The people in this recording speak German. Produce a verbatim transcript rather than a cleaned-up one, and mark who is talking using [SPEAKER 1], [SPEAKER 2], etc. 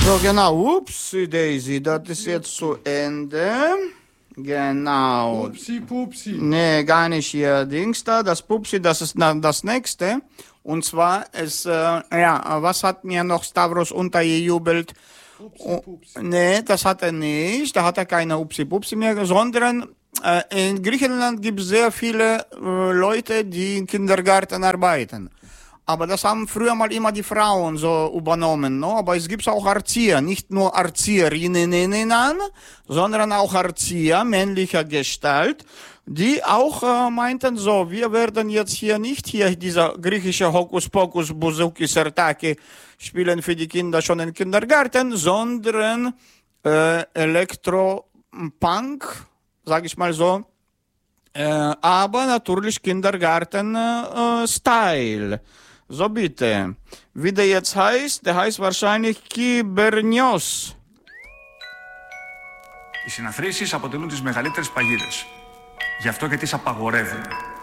[SPEAKER 1] So, genau. Upsi Daisy, das ist jetzt zu Ende. Genau.
[SPEAKER 2] Pupsi, Pupsi.
[SPEAKER 1] Nee, gar nicht hier Dings da. Das Pupsi, das ist na, das nächste. Und zwar ist, äh, ja, was hat mir noch Stavros untergejubelt?
[SPEAKER 2] Pupsi, Pupsi.
[SPEAKER 1] Oh, nee, das hat er nicht. Da hat er keine Upsi Pupsi mehr, sondern äh, in Griechenland gibt es sehr viele äh, Leute, die im Kindergarten arbeiten. Aber das haben früher mal immer die Frauen so übernommen, no? Aber es gibt auch Erzieher, nicht nur Erzieherinnen, sondern auch Erzieher männlicher Gestalt, die auch äh, meinten, so, wir werden jetzt hier nicht hier dieser griechische Hokuspokus, Bouzouki, Sertaki spielen für die Kinder schon im Kindergarten, sondern äh, Elektropunk, sag ich mal so, äh, aber natürlich Kindergarten-Style. So bitte. Wie der jetzt heißt, der heißt wahrscheinlich Kybernios.
[SPEAKER 3] Οι συναθρήσεις αποτελούν τις μεγαλύτερες παγίδες. Γι' αυτό και τις απαγορεύουμε.